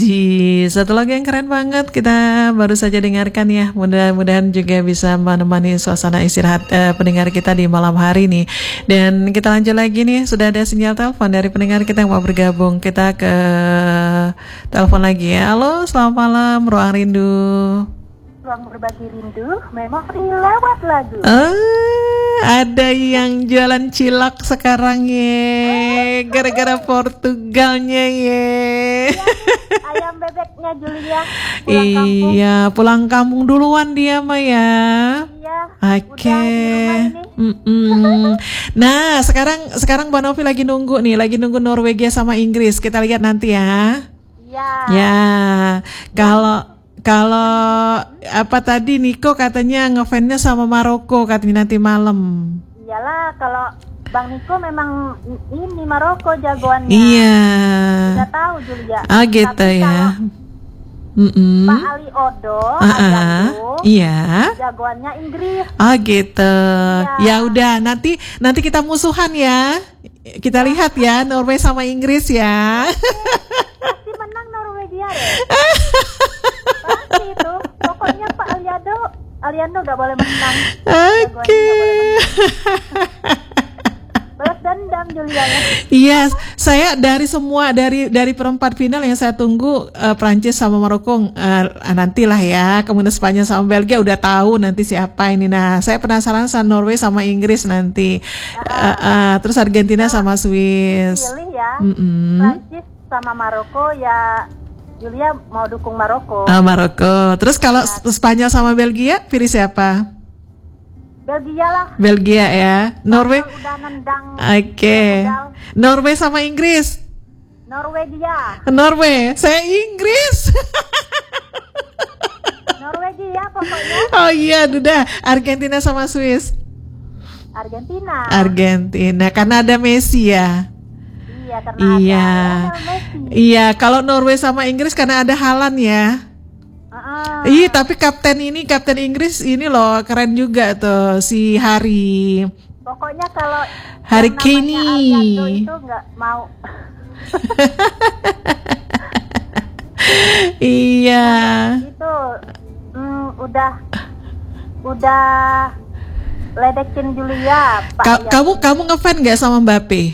Satu lagu yang keren banget kita baru saja dengarkan ya. Mudah-mudahan juga bisa menemani suasana istirahat pendengar kita di malam hari nih. Dan kita lanjut lagi nih, sudah ada sinyal telepon dari pendengar kita yang mau bergabung. Kita ke telepon lagi ya. Halo, selamat malam, Ruang Rindu. Ruang berbagi rindu, memori lewat lagu. Ada yang jualan cilok sekarang ye, gara-gara Portugalnya ye. Ayam bebeknya Julia Iya, pulang kampung duluan dia mah ya. Iya. Oke. Nah, sekarang Mbak Novi lagi nunggu Norwegia sama Inggris. Kita lihat nanti ya. Iya. Ya, kalau apa tadi Niko katanya ngefansnya sama Maroko katanya nanti malam. Iyalah, kalau Bang Niko memang ini Maroko jagoannya. Iya. Tidak tahu Julia. Gitu tapi ya. Pak Ali Odo, iya. jagoannya Inggris. Gitu. Ya udah, nanti kita musuhan ya. Kita lihat ya Norwegia sama Inggris ya. Pasti menang Norwegia deh. Pasti itu. Pokoknya Pak Aliando gak boleh menang. Oke. Balas dendam Julia ya. Iya, saya dari perempat final yang saya tunggu Prancis sama Maroko nantilah ya. Kemudian Spanyol sama Belgia udah tahu nanti siapa ini. Nah, saya penasaran sama Norway sama Inggris nanti. Terus Argentina sama Swiss. Pilih ya. Prancis sama Maroko ya. Julia mau dukung Maroko. Maroko. Terus kalau Spanyol sama Belgia, pilih siapa? Belgia lah. Belgia ya. Norway. Udah nendang. Oke. Norway sama Inggris. Norwegia. Norway. Saya Inggris. Norwegia pokoknya. Oh iya, udah. Argentina sama Swiss. Argentina. Karena ada Messi ya. Iya, karena ada Messi. Iya, kalau Norway sama Inggris karena ada Haaland ya. Iya, tapi kapten Inggris ini loh keren juga tuh si Harry. Pokoknya kalau Harry Kane itu nggak mau. Iya. Itu udah ledekin Julia. Kamu ngefans nggak sama Mbappe?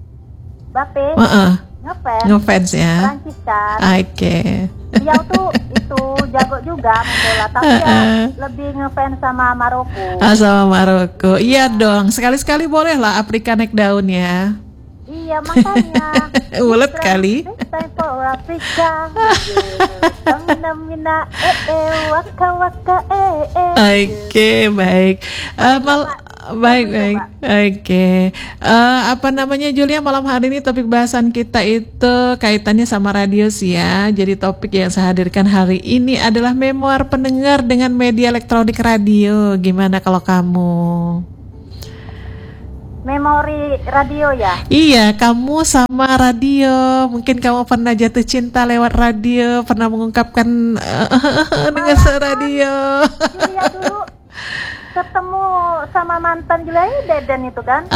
Ngefans ya. Prancis kan. Oke. Dia tuh itu jago juga main bola, tapi ya lebih ngefans sama Maroko. Sama Maroko. Iya dong, sekali-sekali boleh lah Afrika naik daun ya. Iya makanya. Ulet kali. Time for Africa. Namina waka waka Oke, baik. Baik. Oke. Apa namanya Julia, malam hari ini topik bahasan kita itu kaitannya sama radio sih ya. Jadi topik yang saya hadirkan hari ini adalah memoir pendengar dengan media elektronik radio. Gimana kalau kamu? Memori radio ya? Iya, kamu sama radio. Mungkin kamu pernah jatuh cinta lewat radio, pernah mengungkapkan dengan radio. Iya dulu ketemu sama mantan Julia ini Deden itu kan?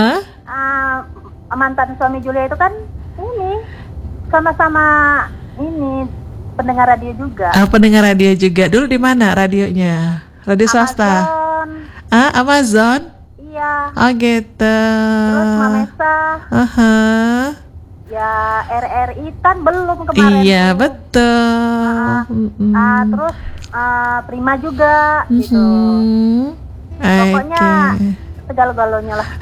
Mantan suami Julia itu kan ini sama-sama ini pendengar radio juga. Pendengar radio juga. Dulu di mana radionya? Radio swasta. Amazon. Iya. Gitu. Terus Mamesa. Ya RRI kan belum kemarin. Iya tuh. Betul. Terus Prima juga gitu. Pokoknya segala-galanya lah.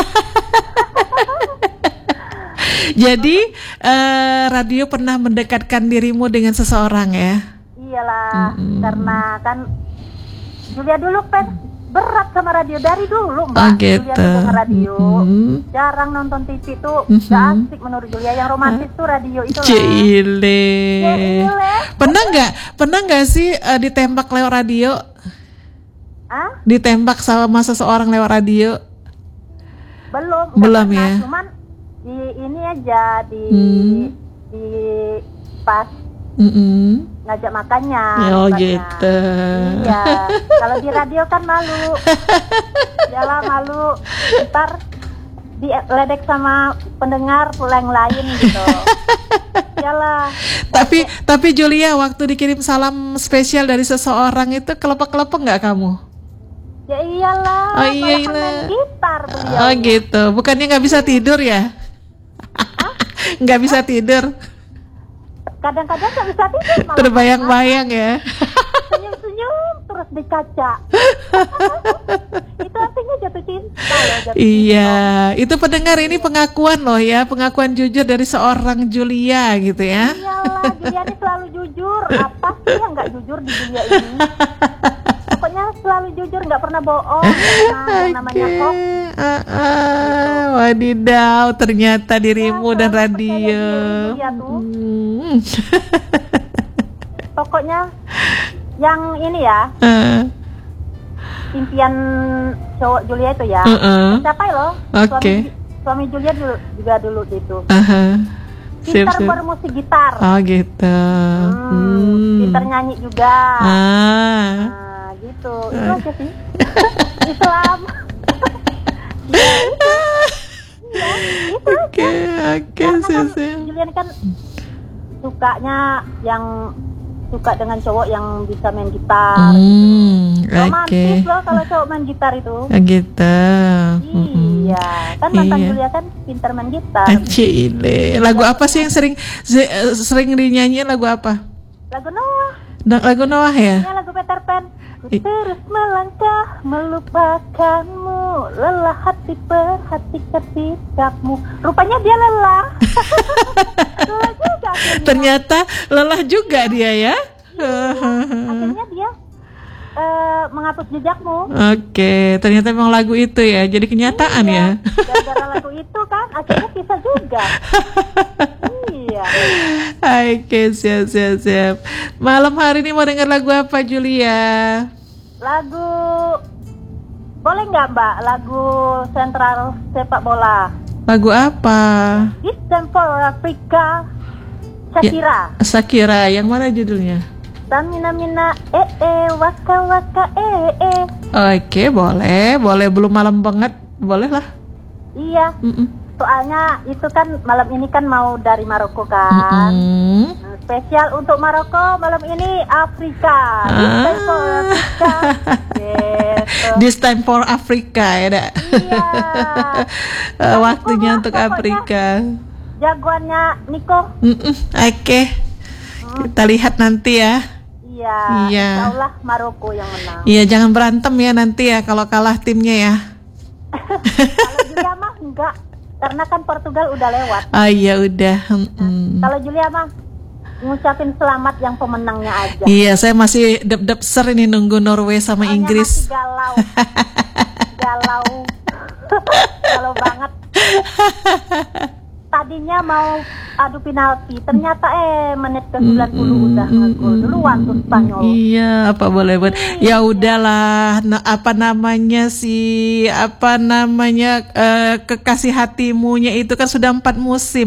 Jadi radio pernah mendekatkan dirimu dengan seseorang ya? Iyalah, karena kan Julia dulu berat sama radio dari dulu Mbak. Gitu. Julia dengar radio, jarang nonton TV tuh, gak asik menurut Julia. Yang romantis tuh radio itu lah. Cile. Pernah nggak sih ditembak lewat radio? Ditembak sama seseorang lewat radio? Belum ya. Cuman di ini aja di pas ngajak makannya. Gitu. Iya. Kalau di radio kan malu. Yalah malu. Ntar diledek sama pendengar yang lain gitu. Iyalah. Tapi Julia, waktu dikirim salam spesial dari seseorang itu kelepek-kelepek nggak kamu? Ya iyalah. Oh iya, malahan main gitar beliau. Oh gitu, bukannya nggak bisa tidur ya? Nggak bisa tidur, Kadang-kadang nggak bisa tidur. malah terbayang-bayang ya. senyum-senyum terus di kaca. Itu artinya jatuh cinta loh. Jatuh Iya, itu pendengar ini pengakuan loh ya, pengakuan jujur dari seorang Julia gitu ya. Iyalah, Julia ini selalu jujur. Apa sih yang nggak jujur di Julia ini? Pokoknya selalu jujur, nggak pernah bohong. Yang namanya kok. Wadidaw, ternyata dirimu Ya, dan selalu radio. percaya diri dia tuh. Hmm. Pokoknya yang ini ya, impian cowok Julia itu ya, capai loh. Oke. Suami Julia juga dulu gitu. Sip, Pintar sip. bermusik gitar. Oh gitu. Pintar nyanyi juga. Ah. Nah, gitu. Itu aja sih. Islam. Ya, itu. Ya, itu Oke, aja. oke, Karena kan sip. Julian kan sukanya yang suka dengan cowok yang bisa main gitar. Romantis Oke. loh kalau cowok main gitar itu. Gitu. Iya, kan mantan Iya. Julia kan pintar main gitar. Cile. Lagu apa sih yang sering dinyanyiin, lagu apa? Lagu Noah, Lagu Noah ya? ya lagu Peter Pan. Ku terus melangkah melupakanmu, lelah hati perhatikan sikapmu. Rupanya dia lelah. Lelah juga akhirnya. Ternyata lelah juga dia ya. Akhirnya dia menghapus jejakmu. Oke, ternyata memang lagu itu ya, jadi kenyataan ya. Gara-gara lagu itu kan akhirnya pisah juga. Iya. Oke, siap. Malam hari ini mau dengar lagu apa, Julia? Lagu boleh nggak Mbak? Lagu sentral sepak bola. Lagu apa? It's time for Africa. Shakira. Shakira, yang mana judulnya? Tamina mina waka waka Oke, boleh, belum malam banget, boleh lah. Iya. Soalnya itu kan malam ini kan mau dari Maroko kan. Spesial untuk Maroko malam ini Afrika. It's time for Africa. Gitu. This time for Africa ya, Dak. Iya. Waktunya untuk Pokoknya Afrika. Jagoannya Niko. Oke. Kita lihat nanti ya. Iya. Iya. Insya Allah Maroko yang menang. Iya, jangan berantem ya nanti ya kalau kalah timnya ya. Kalau Julia mah enggak, karena kan Portugal udah lewat. Oh iya udah. Kalau Julia mah ngucapin selamat yang pemenangnya aja. Iya, saya masih dep-dep ser ini nunggu Norway sama Soalnya Inggris. masih galau. Galau banget. Tadinya mau adu penalti, ternyata menit ke 90 udah ngegol duluan tuh Spanyol. Iya, apa boleh buat. Ya udahlah, kekasih hatimunya itu kan sudah 4 musim.